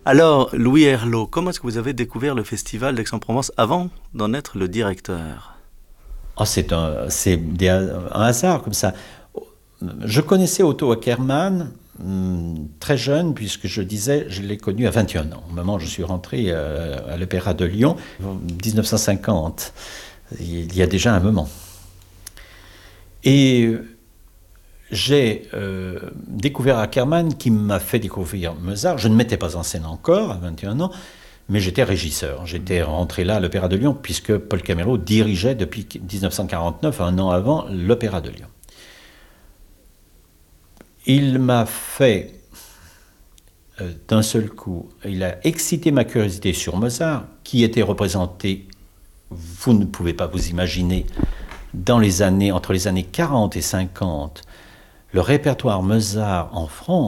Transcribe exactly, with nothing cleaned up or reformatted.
Alors, Louis Herlot, comment est-ce que vous avez découvert le festival d'Aix-en-Provence avant d'en être le directeur? Oh, c'est un, c'est des- un hasard comme ça. Je connaissais Otto Ackermann hum, très jeune, puisque je disais, je l'ai connu à vingt et un ans, au moment où je suis rentré euh, à l'Opéra de Lyon, en mille neuf cent cinquante. Il y a déjà un moment. Et j'ai euh, découvert Ackermann qui m'a fait découvrir Mozart. Je ne mettais pas en scène encore à vingt et un ans, mais j'étais régisseur. J'étais rentré là à l'Opéra de Lyon puisque Paul Camero dirigeait depuis mille neuf cent quarante-neuf, un an avant, l'Opéra de Lyon. Il m'a fait euh, d'un seul coup, il a excité ma curiosité sur Mozart, qui était représenté, vous ne pouvez pas vous imaginer, dans les années, entre les années quarante et cinquante, le répertoire Mozart en France